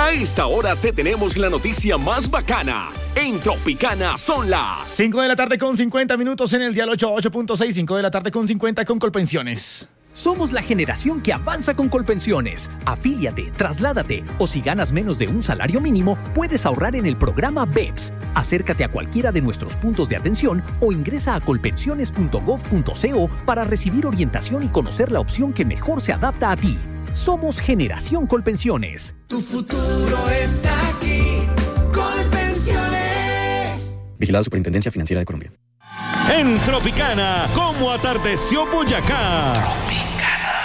A esta hora te tenemos la noticia más bacana. En Tropicana son las 5 de la tarde con 50 minutos en el dial 88.6, 5 de la tarde con 50 con Colpensiones. Somos la generación que avanza con Colpensiones. Afíliate, trasládate o si ganas menos de un salario mínimo, puedes ahorrar en el programa BEPS. Acércate a cualquiera de nuestros puntos de atención o ingresa a colpensiones.gov.co para recibir orientación y conocer la opción que mejor se adapta a ti. Somos Generación Colpensiones. Tu futuro está aquí. Colpensiones. Vigilado Superintendencia Financiera de Colombia. En Tropicana, ¿cómo atardeció Boyacá?